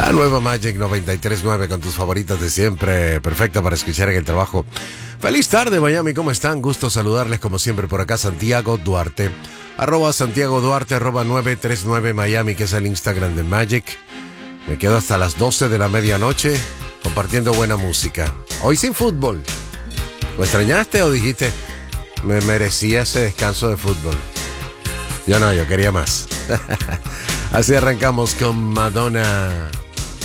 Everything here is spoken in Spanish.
La nueva Magic 93.9 con tus favoritas de siempre. Perfecta para escuchar en el trabajo. Feliz tarde, Miami. ¿Cómo están? Gusto saludarles como siempre por acá, Santiago Duarte. Santiago Duarte, 939 Miami, que es el Instagram de Magic. Me quedo hasta las 12 de la medianoche compartiendo buena música. Hoy sin fútbol. ¿Lo extrañaste o dijiste, me merecía ese descanso de fútbol? Yo no, yo quería más. Así arrancamos con Madonna.